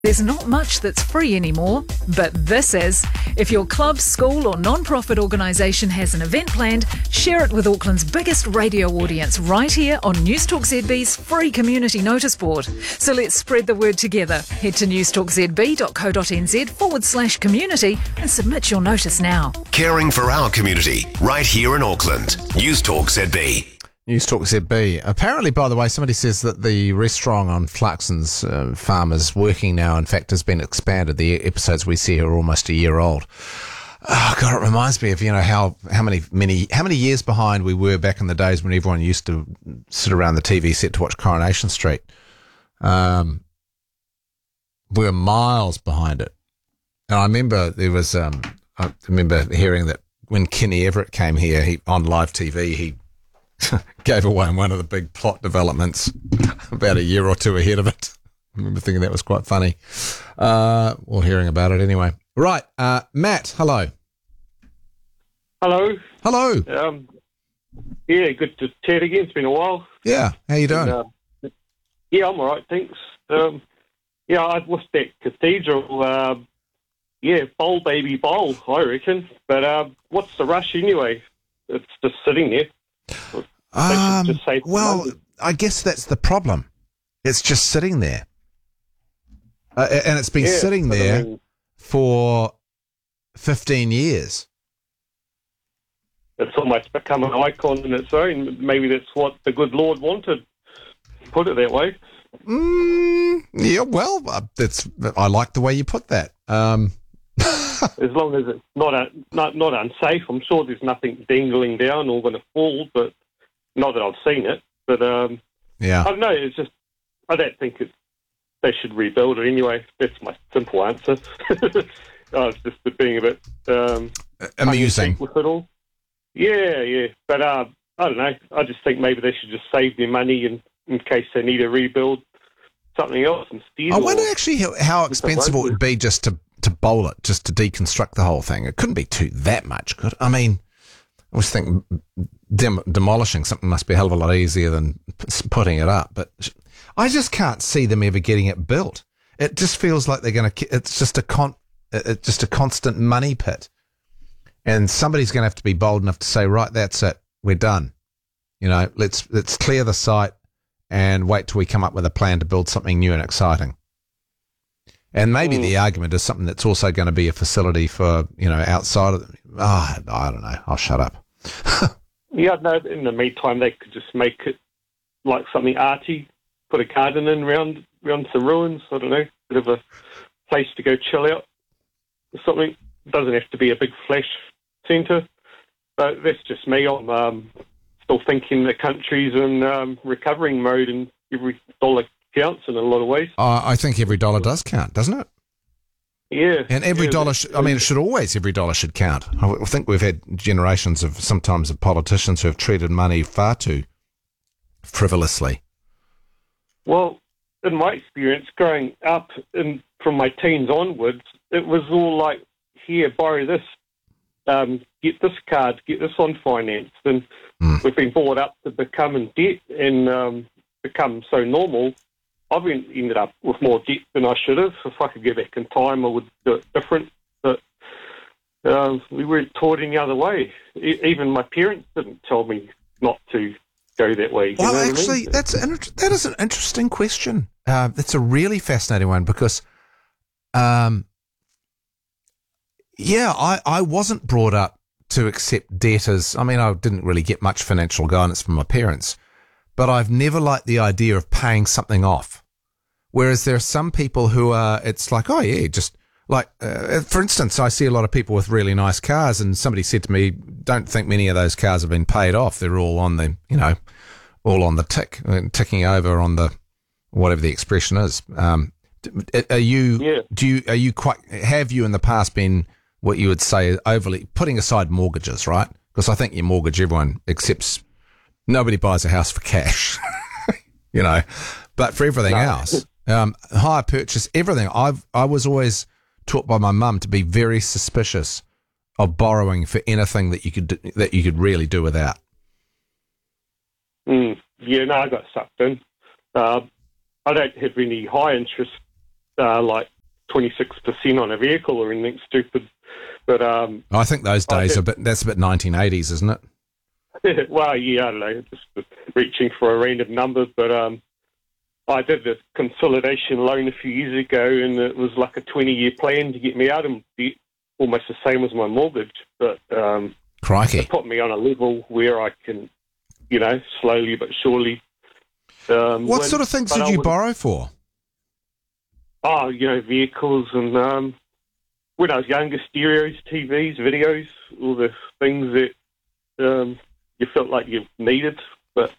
There's not much that's free anymore, but this is. If your club, school or non-profit organisation has an event planned, share it with Auckland's biggest radio audience right here on Newstalk ZB's free community notice board. So let's spread the word together. Head to newstalkzb.co.nz/community and submit your notice now. Caring for our community right here in Auckland. Newstalk ZB. Newstalk ZB. Apparently, by the way, somebody says that the restaurant on Clarkson's farm is working now. In fact, has been expanded. The episodes we see are almost a year old. Oh, God, it reminds me of, how many years behind we were back in the days when everyone used to sit around the TV set to watch Coronation Street. We're miles behind it. And I remember I remember hearing that when Kenny Everett came here, on live TV, he gave away one of the big plot developments about a year or two ahead of it. I remember thinking that was quite funny. Hearing about it anyway. Right, Matt, hello. Hello. Hello. Yeah, good to chat again. It's been a while. Yeah, how you doing? Yeah, I'm all right, thanks. I've watched that cathedral. Bowl, baby, bowl, I reckon. But what's the rush anyway? It's just sitting there. I guess that's the problem. It's just sitting there. And it's been sitting there for 15 years. It's almost become an icon in its own. Maybe that's what the good Lord wanted. Put it that way. Yeah, well, I like the way you put that. As long as it's not unsafe, I'm sure there's nothing dangling down or going to fall, but not that I've seen it. But I don't know. It's just I don't think they should rebuild it anyway. That's my simple answer. It's just being a bit amusing with it all. Yeah. But I don't know. I just think maybe they should just save their money in case they need to rebuild something else instead. I wonder actually how expensive it would be just to bowl it, just to deconstruct the whole thing. It couldn't be that much, could it? I mean, I was thinking demolishing something must be a hell of a lot easier than putting it up, but I just can't see them ever getting it built. It just feels like they're going to. It's just a constant money pit, and somebody's going to have to be bold enough to say, right, that's it, we're done. Let's clear the site and wait till we come up with a plan to build something new and exciting. And maybe the argument is something that's also going to be a facility for, outside of I don't know. I'll shut up. Yeah, no, in the meantime, they could just make it like something arty, put a garden in around some ruins, I don't know, bit of a place to go chill out or something. It doesn't have to be a big flash centre. But that's just me. I'm still thinking the country's in recovering mode and every dollar counts in a lot of ways. I think every dollar does count, doesn't it? Yeah. And every dollar, every dollar should count. I think we've had generations of politicians who have treated money far too frivolously. Well, in my experience, growing up from my teens onwards, it was all like, here, borrow this, get this card, get this on finance. And we've been brought up to become in debt and become so normal. I've ended up with more debt than I should have. If I could go back in time, I would do it different. But we weren't taught any other way. Even my parents didn't tell me not to go that way. Well, actually, that is an interesting question. That's a really fascinating one because, I wasn't brought up to accept debt as, I didn't really get much financial guidance from my parents, but I've never liked the idea of paying something off. Whereas there are some people who it's like, oh yeah, just like, for instance, I see a lot of people with really nice cars and somebody said to me, don't think many of those cars have been paid off. They're all on the, all on the ticking over on the, whatever the expression is. Have you in the past been what you would say overly, putting aside mortgages, right? Because I think your mortgage, everyone accepts, nobody buys a house for cash, but for everything else, hire purchase, everything. I was always taught by my mum to be very suspicious of borrowing for anything that you could really do without. I got sucked in. I don't have any high interest like 26% on a vehicle or anything stupid. But I think those days that's a bit 1980s, isn't it? well, yeah, I don't know, just reaching for a random number, but I did a consolidation loan a few years ago, and it was like a 20-year plan to get me out of debt, almost the same as my mortgage, but Crikey. it put me on a level where I can, slowly but surely. What sort of things did you borrow for? Oh, vehicles and when I was younger, stereos, TVs, videos, all the things that you felt like you needed. But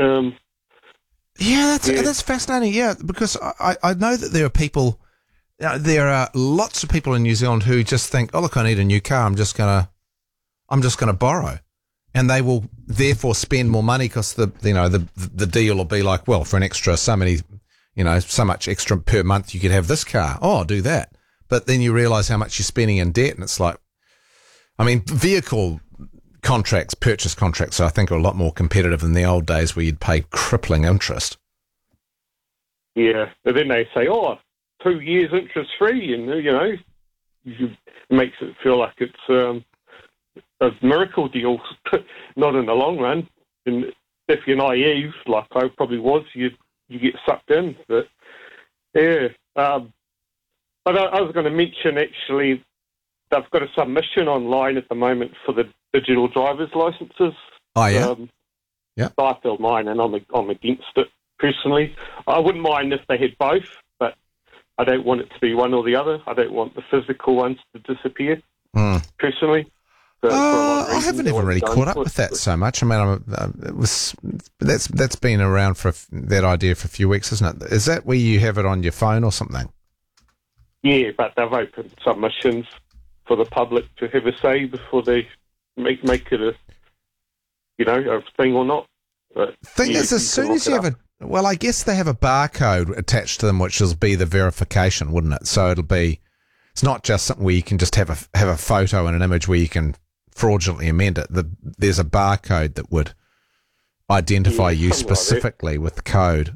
that's fascinating. Yeah, because I know that there are people, there are lots of people in New Zealand who just think, oh look, I need a new car. I'm just gonna borrow, and they will therefore spend more money because the deal will be like, well, for an extra so much extra per month you could have this car. Oh, I'll do that. But then you realise how much you're spending in debt, and it's like, I mean, vehicle contracts, purchase contracts, I think are a lot more competitive than the old days where you'd pay crippling interest. Yeah, but then they say, 2 years interest free, and it makes it feel like it's a miracle deal. Not in the long run. And if you're naive, like I probably was, you get sucked in. But yeah. But I was going to mention, actually, they've got a submission online at the moment for the digital driver's licences. Oh, yeah? Yeah. I filled mine, and I'm against it, personally. I wouldn't mind if they had both, but I don't want it to be one or the other. I don't want the physical ones to disappear, personally. I haven't even really caught up with that so much. I mean, that's been around that idea for a few weeks, isn't it? Is that where you have it on your phone or something? Yeah, but they've opened submissions for the public to have a say before they make it a thing or not. But thing is, as soon as you have well, I guess they have a barcode attached to them, which will be the verification, wouldn't it? So it's not just something where you can just have a photo and an image where you can fraudulently amend it. There's a barcode that would identify you specifically with the code.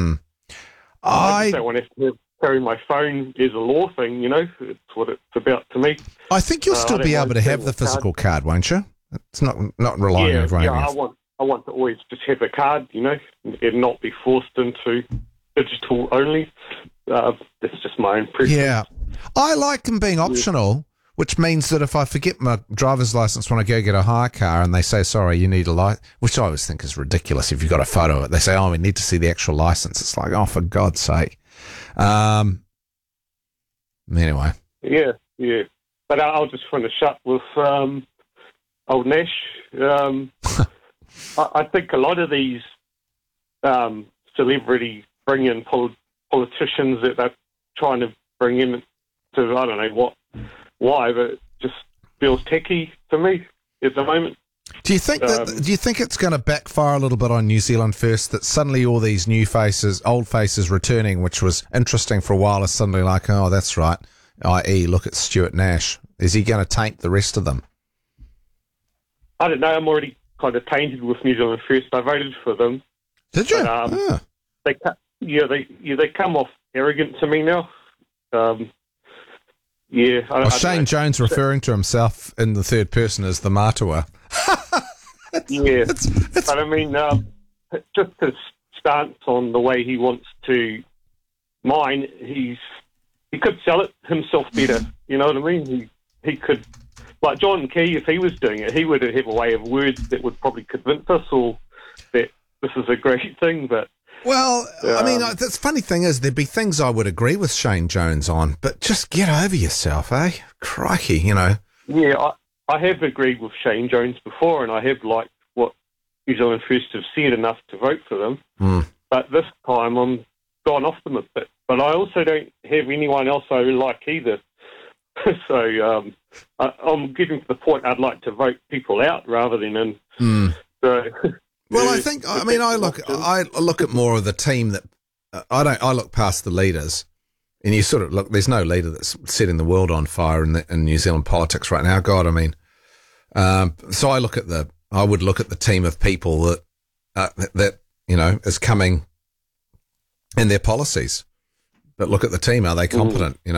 I don't want to carry my phone as a law thing, it's what it's about to me. I think you'll still be able to have the physical card, won't you? It's not relying on everyone. Yeah, I want to always just have a card, and not be forced into digital only. That's just my own preference. Yeah. I like them being optional, which means that if I forget my driver's license when I go get a hire car and they say, sorry, you need a license, which I always think is ridiculous if you've got a photo of it. They say, we need to see the actual license. It's like, for God's sake. Anyway. Yeah. But I'll just finish up with old Nash. I think a lot of these celebrity bring-in politicians that they're trying to bring in to, I don't know why, but it just feels tacky to me at the moment. Do you think it's going to backfire a little bit on New Zealand First, that suddenly all these new faces, old faces returning, which was interesting for a while, is suddenly like, oh, that's right, i.e. look at Stuart Nash. Is he going to taint the rest of them? I don't know. I'm already kind of tainted with New Zealand First. I voted for them. Did you? But, they come off arrogant to me now. Shane Jones referring to himself in the third person as the Matua. But I mean, just his stance on the way he wants to mine, he could sell it himself better. You know what I mean? He could, like John Key, if he was doing it, he would have a way of words that would probably convince us all that this is a great thing. But well, I mean, the funny thing is, there'd be things I would agree with Shane Jones on, but just get over yourself, eh? Crikey, Yeah, I have agreed with Shane Jones before, and I have liked what New Zealand First have said enough to vote for them. But this time I'm gone off them a bit. But I also don't have anyone else I like either. So I'm getting to the point I'd like to vote people out rather than in. So, well, I look at more of the team that I look past the leaders, and you sort of look. There's no leader that's setting the world on fire in New Zealand politics right now. God, I mean, so I would look at the team of people that is coming in their policies. But look at the team. Are they competent? You know,